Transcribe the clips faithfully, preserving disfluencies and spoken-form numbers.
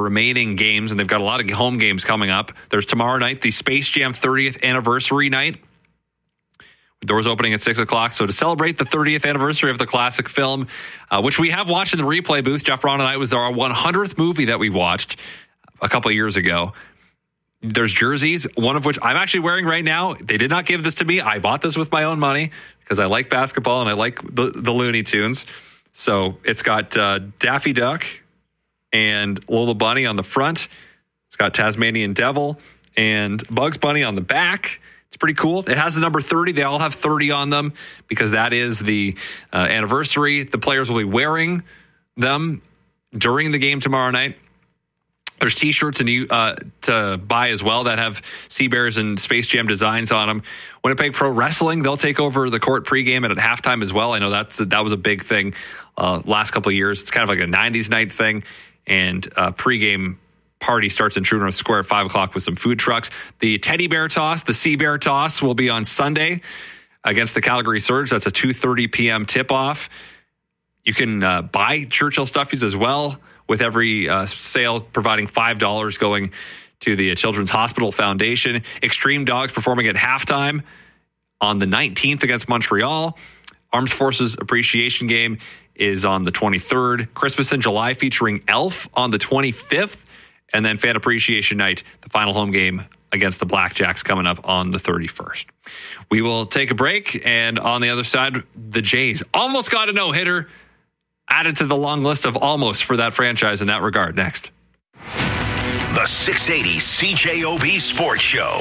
remaining games, and they've got a lot of home games coming up. There's tomorrow night, the Space Jam thirtieth anniversary night. Doors opening at six o'clock. So to celebrate the thirtieth anniversary of the classic film, uh, which we have watched in the replay booth, Jeff Braun and I, was our one hundredth movie that we watched a couple of years ago. There's jerseys, one of which I'm actually wearing right now. They did not give this to me. I bought this with my own money because I like basketball and I like the, the Looney Tunes. So it's got uh, Daffy Duck and Lola Bunny on the front. It's got Tasmanian Devil and Bugs Bunny on the back. It's pretty cool. It has the number thirty. They all have thirty on them because that is the uh, anniversary. The players will be wearing them during the game tomorrow night. There's T-shirts and you uh, to buy as well that have Sea Bears and Space Jam designs on them. Winnipeg Pro Wrestling, they'll take over the court pregame and at halftime as well. I know that's that was a big thing uh, last couple of years. It's kind of like a nineties night thing, and uh, pregame party starts in True North Square at five o'clock with some food trucks. The Teddy Bear Toss, the Sea Bear Toss, will be on Sunday against the Calgary Surge. That's a two thirty p.m. tip-off. You can uh, buy Churchill Stuffies as well, with every uh, sale providing five dollars going to the Children's Hospital Foundation. Extreme Dogs performing at halftime on the nineteenth against Montreal. Armed Forces Appreciation Game is on the twenty-third. Christmas in July featuring Elf on the twenty-fifth. And then Fan Appreciation Night, the final home game against the Blackjacks, coming up on the thirty-first. We will take a break, and on the other side, the Jays almost got a no-hitter, added to the long list of almost for that franchise in that regard. Next. The six eighty C J O B Sports Show.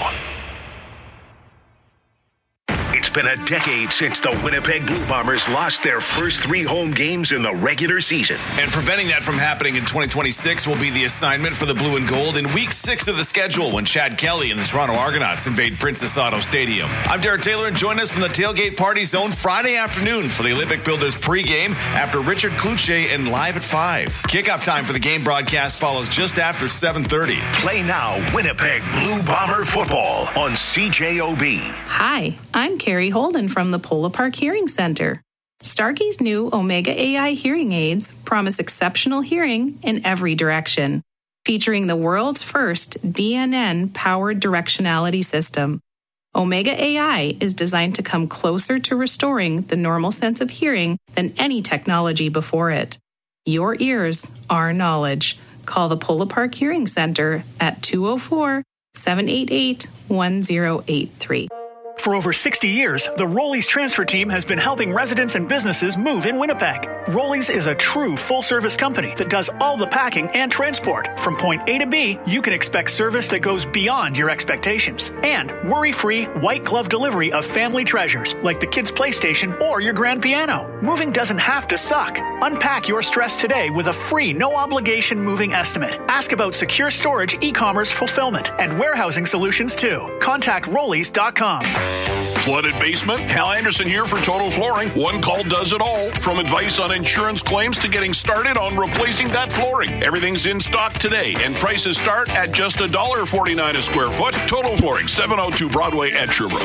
It's been a decade since the Winnipeg Blue Bombers lost their first three home games in the regular season. And preventing that from happening in twenty twenty-six will be the assignment for the Blue and Gold in week six of the schedule when Chad Kelly and the Toronto Argonauts invade Princess Auto Stadium. I'm Derek Taylor, and join us from the Tailgate Party Zone Friday afternoon for the Olympic Builders pregame after Richard Cloutier and live at five. Kickoff time for the game broadcast follows just after seven thirty. Play now Winnipeg Blue Bomber football on C J O B. Hi, I'm Carrie Holden from the Polo Park Hearing Center. Starkey's new Omega A I hearing aids promise exceptional hearing in every direction, featuring the world's first D N N-powered directionality system. Omega A I is designed to come closer to restoring the normal sense of hearing than any technology before it. Your ears, our knowledge. Call the Polo Park Hearing Center at two oh four, seven eight eight, one oh eight three. For over sixty years, the Rollies transfer team has been helping residents and businesses move in Winnipeg. Rollies is a true full-service company that does all the packing and transport. From point A to B, you can expect service that goes beyond your expectations. And worry-free, white-glove delivery of family treasures like the kids' PlayStation or your grand piano. Moving doesn't have to suck. Unpack your stress today with a free, no-obligation moving estimate. Ask about secure storage, e-commerce fulfillment, and warehousing solutions too. Contact Rollies dot com. Flooded basement? Hal Anderson here for Total Flooring. One call does it all. From advice on insurance claims to getting started on replacing that flooring. Everything's in stock today, and prices start at just one dollar forty-nine a square foot. Total Flooring, seven oh two Broadway at Sherbrooke.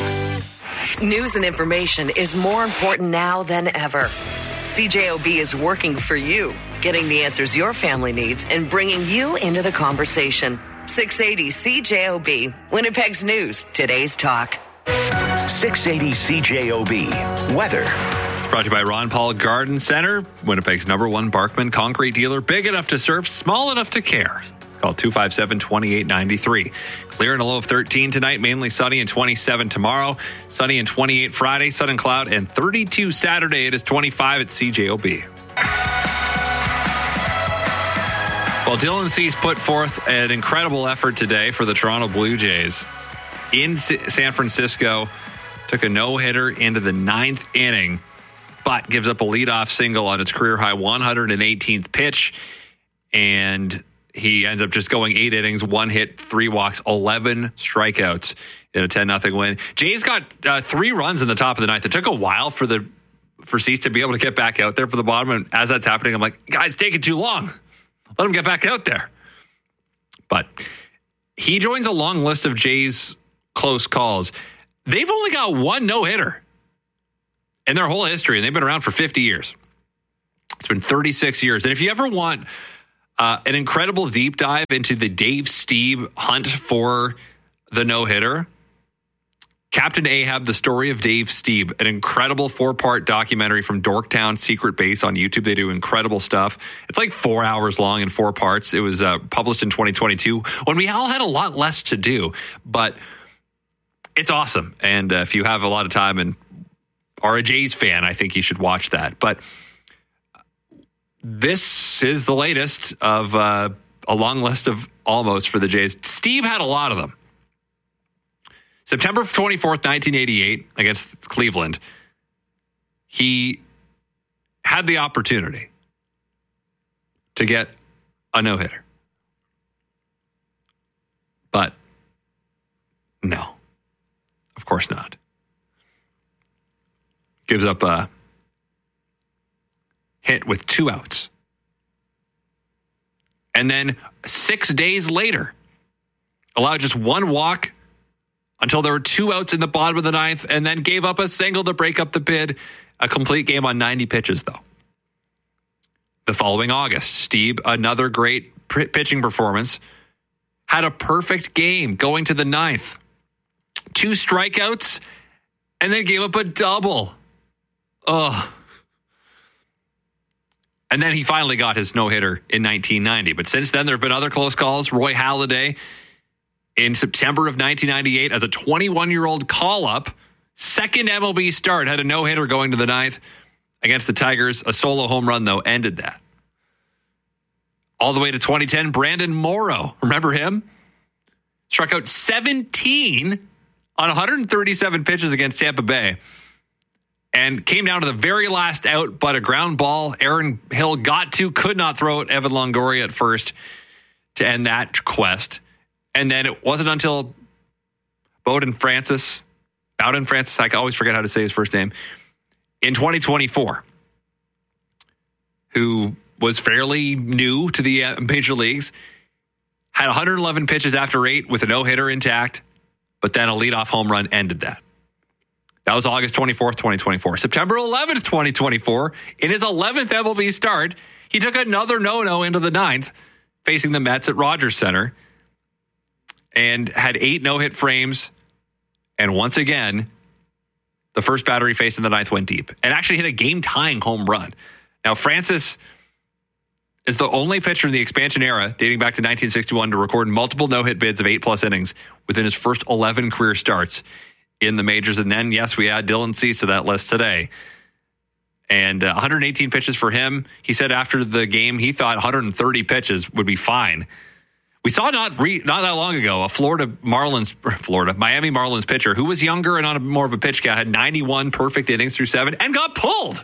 News and information is more important now than ever. C J O B is working for you, getting the answers your family needs and bringing you into the conversation. six eighty C J O B, Winnipeg's news, today's talk. six eighty C J O B. Weather. It's brought to you by Ron Paul Garden Center, Winnipeg's number one Barkman concrete dealer. Big enough to serve, small enough to care. Call two five seven, two eight nine three. Clear and a low of thirteen tonight, mainly sunny, and twenty-seven tomorrow. Sunny and twenty-eight Friday, sun and cloud, and thirty-two Saturday. It is twenty-five at C J O B. Well, Dylan Cease put forth an incredible effort today for the Toronto Blue Jays in San Francisco. Took a no-hitter into the ninth inning, but gives up a leadoff single on its career-high one hundred eighteenth pitch, and he ends up just going eight innings, one hit, three walks, eleven strikeouts in a ten nothing win. Jays got uh, three runs in the top of the ninth. It took a while for the for Cease to be able to get back out there for the bottom, and as that's happening, I'm like, guys, taking too long. Let him get back out there. But he joins a long list of Jays close calls. They've only got one no-hitter in their whole history, and they've been around for fifty years. It's been thirty-six years. And if you ever want Uh, an incredible deep dive into the Dave Stieb hunt for the no-hitter. Captain Ahab, the story of Dave Stieb, an incredible four-part documentary from Dorktown Secret Base on YouTube. They do incredible stuff. It's like four hours long in four parts. It was uh, published in twenty twenty-two when we all had a lot less to do, but it's awesome. And uh, if you have a lot of time and are a Jays fan, I think you should watch that. But this is the latest of uh, a long list of almost for the Jays. Steve had a lot of them. September twenty-fourth, nineteen eighty-eight, against Cleveland, he had the opportunity to get a no-hitter. But no, of course not. Gives up a hit with two outs. And then six days later, allowed just one walk until there were two outs in the bottom of the ninth, and then gave up a single to break up the bid. A complete game on ninety pitches, though. The following August, Stieb, another great p- pitching performance, had a perfect game going to the ninth. Two strikeouts, and then gave up a double. Ugh. And then he finally got his no-hitter in nineteen ninety. But since then, there have been other close calls. Roy Halladay, in September of nineteen ninety-eight, as a twenty-one-year-old call-up, second M L B start, had a no-hitter going to the ninth against the Tigers. A solo home run, though, ended that. All the way to twenty ten, Brandon Morrow. Remember him? Struck out seventeen on one hundred thirty-seven pitches against Tampa Bay and came down to the very last out, but a ground ball Aaron Hill got to, could not throw it. Evan Longoria at first to end that quest. And then it wasn't until Bowden Francis, Bowden Francis, I always forget how to say his first name, in twenty twenty-four, who was fairly new to the uh, major leagues, had one hundred eleven pitches after eight with a no-hitter intact, but then a leadoff home run ended that. That was August twenty-fourth, twenty twenty-four. September eleventh, twenty twenty-four, in his eleventh M L B start, he took another no-no into the ninth, facing the Mets at Rogers Center, and had eight no-hit frames. And once again, the first batter he faced in the ninth went deep and actually hit a game-tying home run. Now, Francis is the only pitcher in the expansion era, dating back to nineteen sixty-one, to record multiple no-hit bids of eight-plus innings within his first eleven career starts in the majors. And then, yes, we add Dylan Cease to that list today. And uh, one hundred eighteen pitches for him. He said after the game he thought one hundred thirty pitches would be fine. We saw not re, not that long ago a Florida Marlins, Florida, Miami Marlins pitcher who was younger and on a, more of a pitch count, had ninety-one perfect innings through seven and got pulled.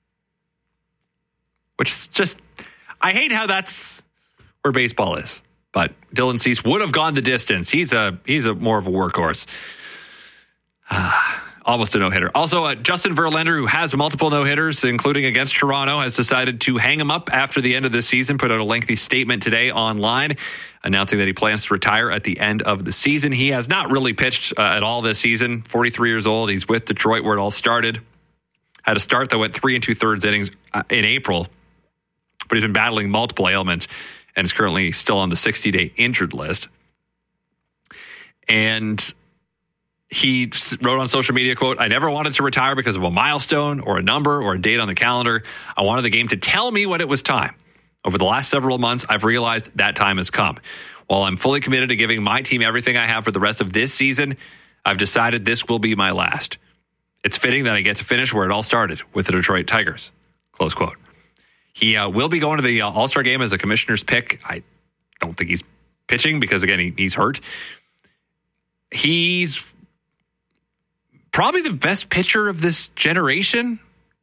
Which is just, I hate how that's where baseball is. But Dylan Cease would have gone the distance. He's a he's a more of a workhorse. Uh, almost a no-hitter. Also, uh, Justin Verlander, who has multiple no-hitters, including against Toronto, has decided to hang him up after the end of this season, put out a lengthy statement today online announcing that he plans to retire at the end of the season. He has not really pitched uh, at all this season. forty-three years old. He's with Detroit where it all started. Had a start that went three and two-thirds innings uh, in April, but he's been battling multiple ailments and is currently still on the sixty-day injured list. And he wrote on social media, quote, "I never wanted to retire because of a milestone or a number or a date on the calendar. I wanted the game to tell me when it was time. Over the last several months, I've realized that time has come. While I'm fully committed to giving my team everything I have for the rest of this season, I've decided this will be my last. It's fitting that I get to finish where it all started, with the Detroit Tigers." Close quote. He uh, will be going to the uh, All-Star game as a commissioner's pick. I don't think he's pitching because, again, he, he's hurt. He's probably the best pitcher of this generation.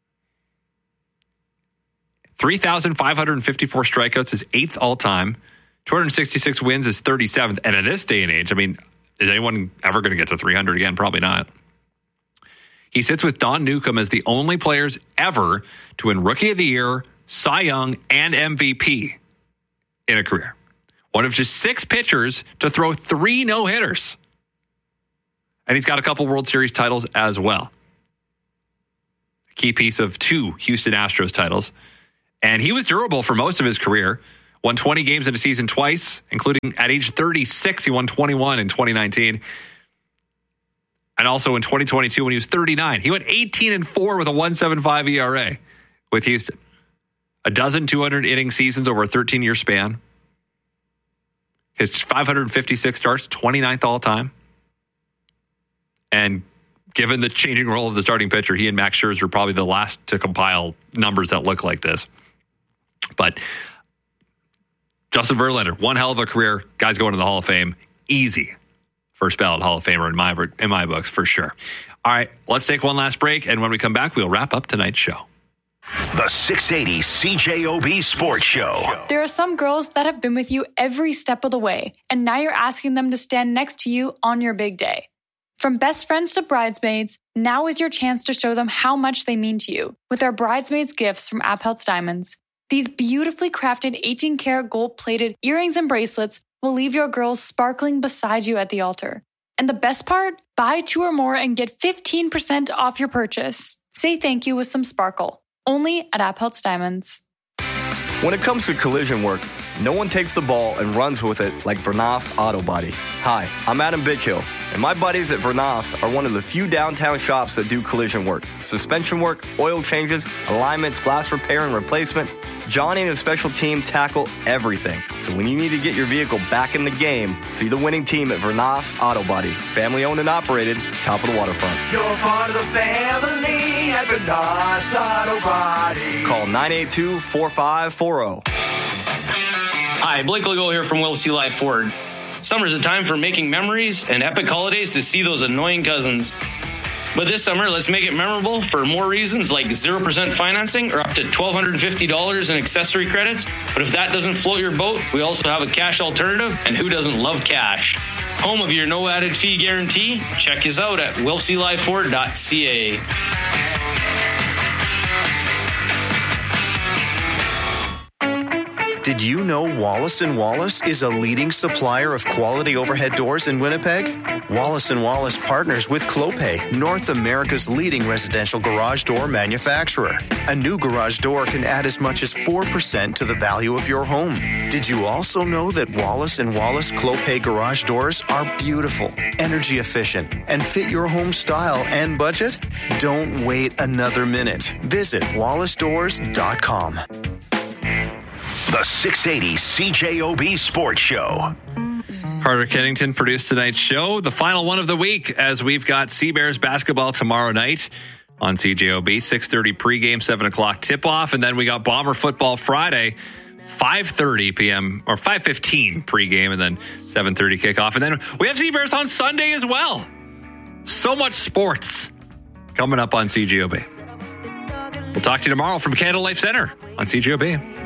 three thousand five hundred fifty-four strikeouts is eighth all-time. two hundred sixty-six wins is thirty-seventh. And in this day and age, I mean, is anyone ever going to get to three hundred again? Probably not. He sits with Don Newcomb as the only players ever to win Rookie of the Year, Cy Young, and M V P in a career. One of just six pitchers to throw three no-hitters. And he's got a couple World Series titles as well. A key piece of two Houston Astros titles. And he was durable for most of his career. Won twenty games in a season twice, including at age thirty-six, he won twenty-one in twenty nineteen. And also in twenty twenty-two when he was thirty-nine. He went eighteen and four with a one point seven five E R A with Houston. A dozen two hundred inning seasons over a thirteen-year span. His five hundred fifty-six starts, twenty-ninth all-time. And given the changing role of the starting pitcher, he and Max Scherzer are probably the last to compile numbers that look like this. But Justin Verlander, one hell of a career. Guys going to the Hall of Fame. Easy. First ballot Hall of Famer in my, in my books, for sure. All right, let's take one last break. And when we come back, we'll wrap up tonight's show. The six eighty C J O B Sports Show. There are some girls that have been with you every step of the way, and now you're asking them to stand next to you on your big day. From best friends to bridesmaids, now is your chance to show them how much they mean to you with our bridesmaids gifts from Apheltz Diamonds. These beautifully crafted eighteen karat gold-plated earrings and bracelets will leave your girls sparkling beside you at the altar. And the best part? Buy two or more and get fifteen percent off your purchase. Say thank you with some sparkle. Only at Apheltz Diamonds. When it comes to collision work, no one takes the ball and runs with it like Vernas Auto Body. Hi, I'm Adam Bidkill, and my buddies at Vernas are one of the few downtown shops that do collision work. Suspension work, oil changes, alignments, glass repair and replacement. Johnny and his special team tackle everything. So when you need to get your vehicle back in the game, see the winning team at Vernas Auto Body. Family owned and operated, top of the waterfront. You're part of the family at Vernas Auto Body. Call nine eight two, four five four zero. Hi, Blake Legault here from Will C. Life Ford. Summer's a time for making memories and epic holidays to see those annoying cousins. But this summer, let's make it memorable for more reasons like zero percent financing or up to one thousand two hundred fifty dollars in accessory credits. But if that doesn't float your boat, we also have a cash alternative, and who doesn't love cash? Home of your no added fee guarantee. Check us out at will c life ford dot c a. Did you know Wallace and Wallace is a leading supplier of quality overhead doors in Winnipeg? Wallace and Wallace partners with Clopay, North America's leading residential garage door manufacturer. A new garage door can add as much as four percent to the value of your home. Did you also know that Wallace and Wallace Clopay garage doors are beautiful, energy efficient, and fit your home style and budget? Don't wait another minute. Visit wallace doors dot com. The six eighty C J O B Sports Show. Carter Kennington produced tonight's show, the final one of the week, as we've got Sea Bears basketball tomorrow night on C J O B, six thirty pregame, seven o'clock tip-off, and then we got Bomber football Friday, five thirty p.m. or five fifteen pregame, and then seven thirty kickoff. And then we have Sea Bears on Sunday as well. So much sports coming up on C J O B. We'll talk to you tomorrow from Canada Life Center on C J O B.